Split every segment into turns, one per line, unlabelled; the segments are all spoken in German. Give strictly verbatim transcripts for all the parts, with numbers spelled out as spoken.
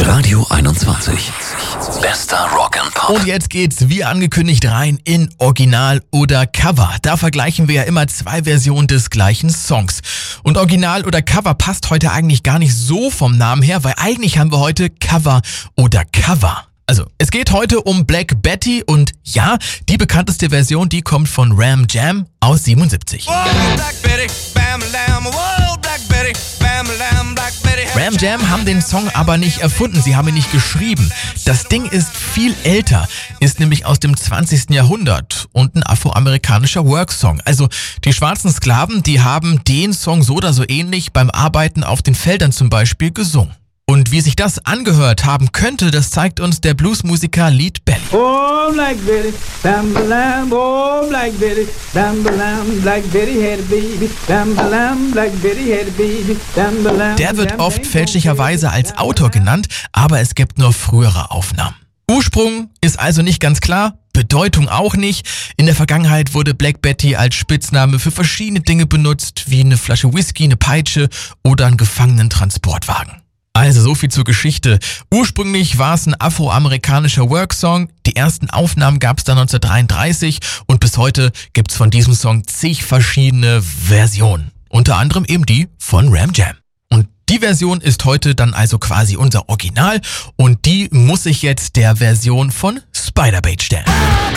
Radio einundzwanzig. Bester Rock and Pop.
Und jetzt geht's, wie angekündigt, rein in Original oder Cover. Da vergleichen wir ja immer zwei Versionen des gleichen Songs. Und Original oder Cover passt heute eigentlich gar nicht so vom Namen her, weil eigentlich haben wir heute Cover oder Cover. Also, es geht heute um Black Betty und ja, die bekannteste Version, die kommt von Ram Jam aus siebenundsiebzig. Ram Jam haben den Song aber nicht erfunden, sie haben ihn nicht geschrieben. Das Ding ist viel älter, ist nämlich aus dem zwanzigsten Jahrhundert und ein afroamerikanischer Worksong. Also die schwarzen Sklaven, die haben den Song so oder so ähnlich beim Arbeiten auf den Feldern zum Beispiel gesungen. Und wie sich das angehört haben könnte, das zeigt uns der Bluesmusiker Lead Belly.
Oh, Black Betty, bam, bam, oh, Black Betty, bam, bam, Black Betty had a baby, bam, bam, Black Betty had a baby, bam, bam.
Der wird oft fälschlicherweise als Autor genannt, aber es gibt nur frühere Aufnahmen. Ursprung ist also nicht ganz klar, Bedeutung auch nicht. In der Vergangenheit wurde Black Betty als Spitzname für verschiedene Dinge benutzt, wie eine Flasche Whisky, eine Peitsche oder einen Gefangenentransportwagen. Also so viel zur Geschichte. Ursprünglich war es ein afroamerikanischer Worksong. Die ersten Aufnahmen gab es dann neunzehnhundertdreiunddreißig und bis heute gibt's von diesem Song zig verschiedene Versionen. Unter anderem eben die von Ram Jam. Und die Version ist heute dann also quasi unser Original und die muss ich jetzt der Version von Spiderbait stellen.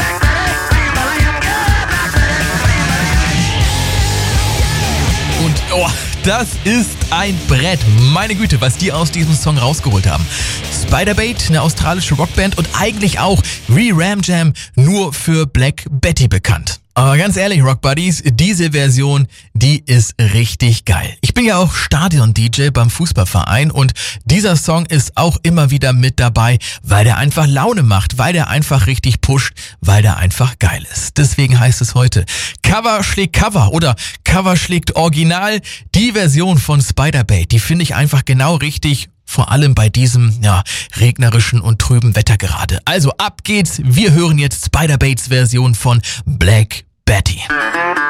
Und oh, das ist ein Brett. Meine Güte, was die aus diesem Song rausgeholt haben. Spiderbait, eine australische Rockband und eigentlich auch wie Ram Jam nur für Black Betty bekannt. Aber ganz ehrlich, Rock Buddies, diese Version, die ist richtig geil. Ich bin ja auch Stadion-D J beim Fußballverein und dieser Song ist auch immer wieder mit dabei, weil der einfach Laune macht, weil der einfach richtig pusht, weil der einfach geil ist. Deswegen heißt es heute Cover schlägt Cover oder Cover schlägt Original. Die Version von Spiderbait, die finde ich einfach genau richtig. Vor allem bei diesem, ja, regnerischen und trüben Wetter gerade. Also ab geht's, wir hören jetzt Spiderbaits Version von Black Betty.